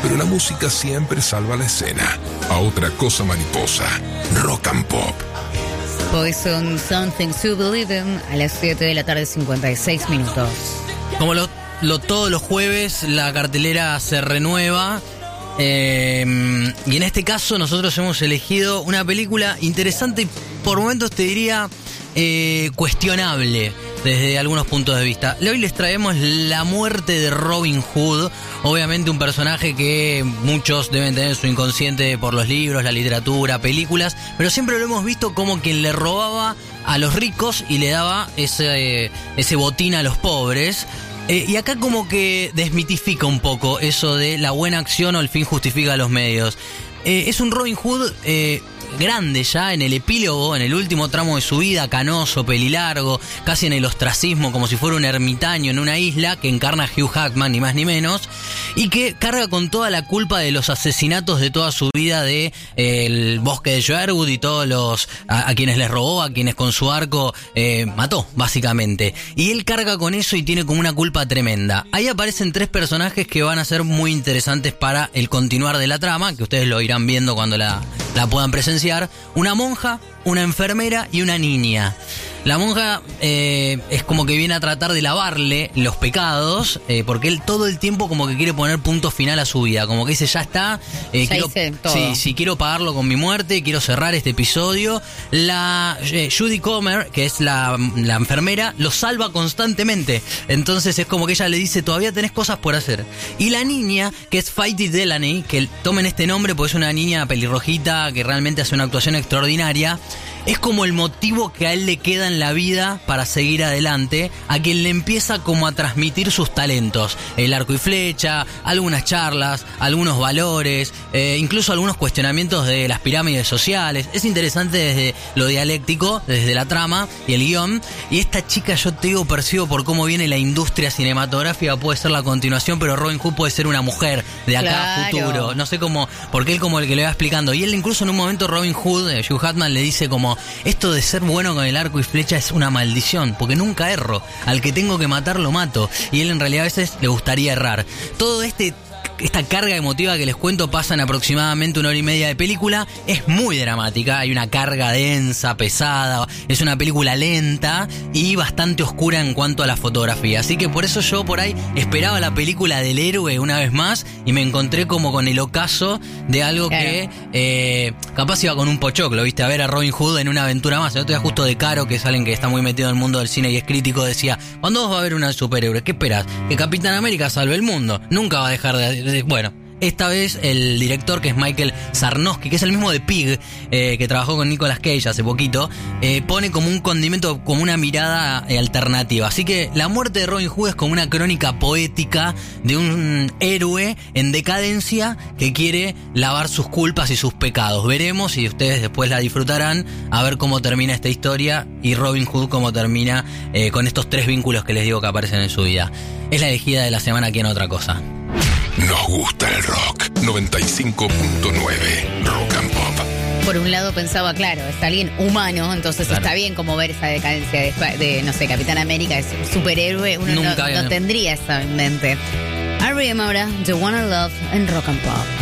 pero la música siempre salva la escena. A otra cosa mariposa, Rock and Pop. Poison, Something to Believe in, a las 7 de la tarde, 56 minutos. Como todos los jueves, la cartelera se renueva. Y en este caso nosotros hemos elegido una película interesante y por momentos te diría cuestionable desde algunos puntos de vista. Hoy les traemos La muerte de Robin Hood, obviamente un personaje que muchos deben tener en su inconsciente por los libros, la literatura, películas, pero siempre lo hemos visto como quien le robaba a los ricos y le daba ese botín a los pobres. Y acá como que desmitifica un poco eso de la buena acción o el fin justifica los medios. Es un Robin Hood grande ya, en el epílogo, en el último tramo de su vida, canoso, pelilargo, casi en el ostracismo, como si fuera un ermitaño en una isla, que encarna a Hugh Jackman, ni más ni menos, y que carga con toda la culpa de los asesinatos de toda su vida de el bosque de Sherwood y todos los a quienes les robó, a quienes con su arco mató, básicamente. Y él carga con eso y tiene como una culpa tremenda. Ahí aparecen tres personajes que van a ser muy interesantes para el continuar de la trama, que ustedes lo irán viendo cuando la puedan presenciar. Una monja, una enfermera y una niña. La monja es como que viene a tratar de lavarle los pecados, porque él todo el tiempo como que quiere poner punto final a su vida, como que dice, ya está, sí, quiero pagarlo con mi muerte, quiero cerrar este episodio. La Judy Comer, que es la enfermera, lo salva constantemente, entonces es como que ella le dice, todavía tenés cosas por hacer. Y la niña, que es Fighty Delaney, que tomen este nombre porque es una niña pelirrojita que realmente hace una actuación extraordinaria, es como el motivo que a él le queda en la vida para seguir adelante, a quien le empieza como a transmitir sus talentos, el arco y flecha, algunas charlas, algunos valores, incluso algunos cuestionamientos de las pirámides sociales. Es interesante desde lo dialéctico, desde la trama y el guión, y esta chica, yo te digo, percibo por cómo viene la industria cinematográfica, puede ser la continuación, pero Robin Hood puede ser una mujer de acá a futuro, no sé cómo, porque él como el que le va explicando, y él incluso en un momento Robin Hood, Hugh Jackman, le dice como, esto de ser bueno con el arco y flecha es una maldición, porque nunca erro. Al que tengo que matar lo mato. Y él en realidad a veces le gustaría errar. Todo esta carga emotiva que les cuento pasa en aproximadamente 1 hora y media de película. Es muy dramática, hay una carga densa, pesada. Es una película lenta y bastante oscura en cuanto a la fotografía. Así que por eso yo por ahí esperaba la película del héroe una vez más y me encontré como con el ocaso de algo que capaz iba con un pochoclo, ¿viste? A ver a Robin Hood en una aventura más. El otro día justo de Caro, que es alguien que está muy metido en el mundo del cine y es crítico, decía, ¿cuándo vos va a haber una superhéroe? ¿Qué esperás? Que Capitán América salve el mundo. Nunca va a dejar de... Bueno, esta vez el director, que es Michael Sarnowski, que es el mismo de Pig, que trabajó con Nicolas Cage hace poquito, pone como un condimento, como una mirada alternativa. Así que La muerte de Robin Hood es como una crónica poética de un héroe en decadencia que quiere lavar sus culpas y sus pecados. Veremos, y ustedes después la disfrutarán, a ver cómo termina esta historia y Robin Hood cómo termina con estos tres vínculos que les digo que aparecen en su vida. Es la elegida de la semana aquí en Otra Cosa. Nos gusta el rock. 95.9 Rock and Pop. Por un lado pensaba, claro, es alguien humano, entonces está bien como ver esa decadencia de no sé, Capitán América es un superhéroe, uno no tendría eso en mente. R.E.M. ahora, The One I Love en Rock and Pop.